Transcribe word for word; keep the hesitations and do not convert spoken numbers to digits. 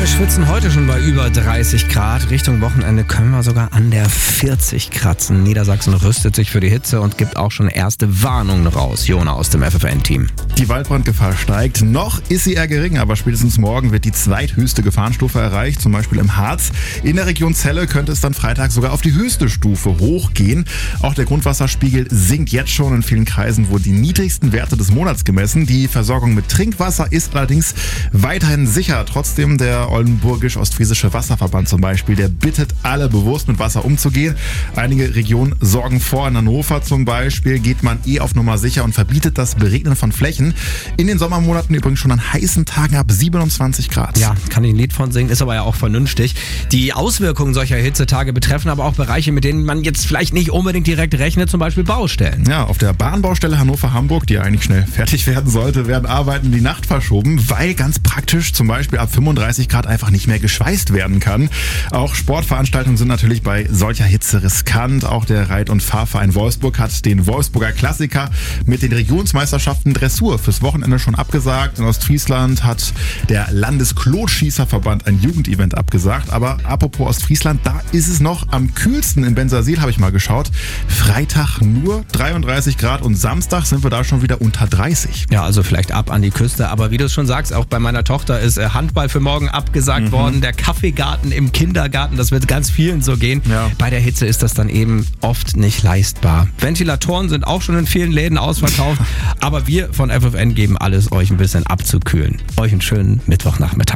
schwitzen heute schon bei über dreißig Grad. Richtung Wochenende können wir sogar an der vierzig kratzen. Niedersachsen rüstet sich für die Hitze und gibt auch schon erste Warnungen raus. Jona aus dem F F N-Team. Die Waldbrandgefahr steigt. Noch ist sie eher gering, aber spätestens morgen wird die zweithöchste Gefahrenstufe erreicht, zum Beispiel im Harz. In der Region Celle könnte es dann Freitag sogar auf die höchste Stufe hochgehen. Auch der Grundwasserspiegel sinkt jetzt schon. In vielen Kreisen wurden die niedrigsten Werte des Monats gemessen. Die Versorgung mit Trinkwasser ist allerdings weiterhin sicher. Trotzdem der Oldenburgisch-Ostfriesische Wasserverband zum Beispiel, der bittet alle bewusst mit Wasser umzugehen. Einige Regionen sorgen vor. In Hannover zum Beispiel geht man eh auf Nummer sicher und verbietet das Beregnen von Flächen. In den Sommermonaten übrigens schon an heißen Tagen ab siebenundzwanzig Grad. Ja, kann ich ein Lied von singen, ist aber ja auch vernünftig. Die Auswirkungen solcher Hitzetage betreffen aber auch Bereiche, mit denen man jetzt vielleicht nicht unbedingt direkt rechnet, zum Beispiel Baustellen. Ja, auf der Bahnbaustelle Hannover-Hamburg, die eigentlich schnell fertig werden sollte, werden Arbeiten die Nacht verschoben, weil ganz praktisch zum Beispiel ab fünfunddreißig Grad einfach nicht mehr geschweißt werden kann. Auch Sportveranstaltungen sind natürlich bei solcher Hitze riskant. Auch der Reit- und Fahrverein Wolfsburg hat den Wolfsburger Klassiker mit den Regionsmeisterschaften Dressur fürs Wochenende schon abgesagt. In Ostfriesland hat der Landesklotschießerverband ein Jugendevent abgesagt. Aber apropos Ostfriesland, da ist es noch am kühlsten in Bensersiel, habe ich mal geschaut. Freitag nur dreiunddreißig Grad und Samstag sind wir da schon wieder unter dreißig. Ja, also vielleicht ab an die Küste. Aber wie du es schon sagst, auch bei meiner Tochter ist Handball für morgen abgesagt mhm. worden. Der Kaffeegarten im Kindergarten, das wird ganz vielen so gehen. Ja. Bei der Hitze ist das dann eben oft nicht leistbar. Ventilatoren sind auch schon in vielen Läden ausverkauft. Aber wir von F F N geben alles, euch ein bisschen abzukühlen. Euch einen schönen Mittwochnachmittag.